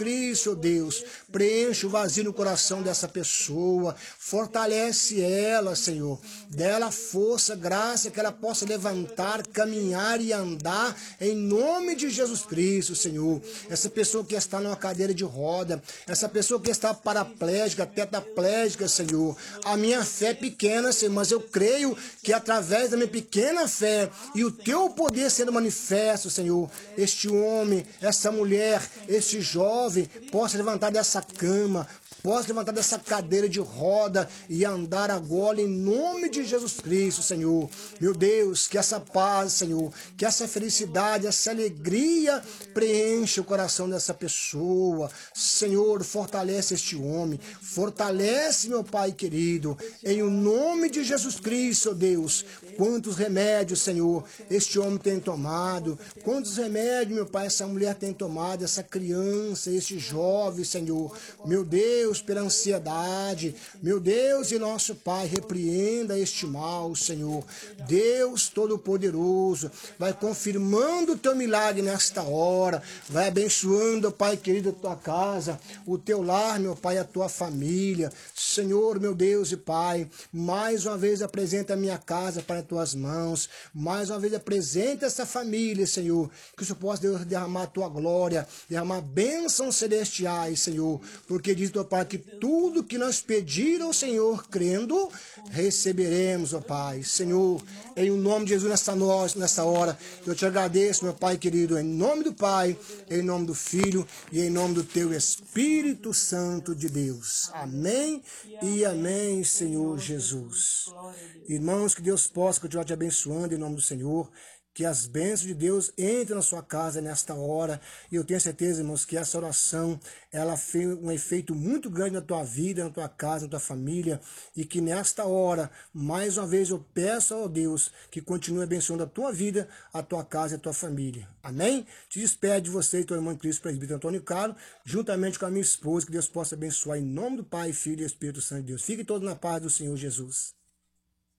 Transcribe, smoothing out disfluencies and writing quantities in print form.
Cristo, Deus, preenche o vazio no coração dessa pessoa, fortalece ela, Senhor, dela força, graça, que ela possa levantar, caminhar e andar em nome de Jesus Cristo, Senhor. Essa pessoa que está numa cadeira de roda, essa pessoa que está paraplégica, tetraplégica, Senhor, a minha fé é pequena, Senhor, mas eu creio que através da minha pequena fé e o teu poder sendo manifesto, Senhor, este homem, essa mulher, este jovem possa levantar dessa cama, possa levantar dessa cadeira de roda e andar agora em nome de Jesus Cristo, Senhor. Meu Deus, que essa paz, Senhor, que essa felicidade, essa alegria preencha o coração dessa pessoa. Senhor, fortalece este homem, fortalece, meu Pai querido, em o nome de Jesus Cristo, Deus. Quantos remédios, Senhor, este homem tem tomado, quantos remédios, meu Pai, essa mulher tem tomado, essa criança, este jovem, Senhor. Meu Deus, pela ansiedade, meu Deus e nosso Pai, repreenda este mal, Senhor. Deus Todo-Poderoso, vai confirmando o teu milagre nesta hora, vai abençoando, Pai querido, a tua casa, o teu lar, meu Pai, a tua família. Senhor, meu Deus e Pai, mais uma vez apresenta a minha casa para as tuas mãos, mais uma vez apresenta essa família, Senhor, que o Senhor possa, Deus, derramar a tua glória, derramar bênçãos celestiais, Senhor, porque diz, teu Pai, que tudo que nós pedir ao Senhor, crendo, receberemos, ó Pai. Senhor, em nome de Jesus, nessa hora, eu te agradeço, meu Pai querido, em nome do Pai, em nome do Filho e em nome do teu Espírito Santo de Deus. Amém e amém, Senhor Jesus. Irmãos, que Deus possa continuar te abençoando em nome do Senhor. Que as bênçãos de Deus entrem na sua casa nesta hora. E eu tenho certeza, irmãos, que essa oração, ela fez um efeito muito grande na tua vida, na tua casa, na tua família. E que nesta hora, mais uma vez, eu peço ao Deus que continue abençoando a tua vida, a tua casa e a tua família. Amém? Te despede de você e teu irmão em Cristo, presbítero Antônio Carlos, juntamente com a minha esposa, que Deus possa abençoar em nome do Pai, Filho e Espírito Santo de Deus. Fiquem todos na paz do Senhor Jesus.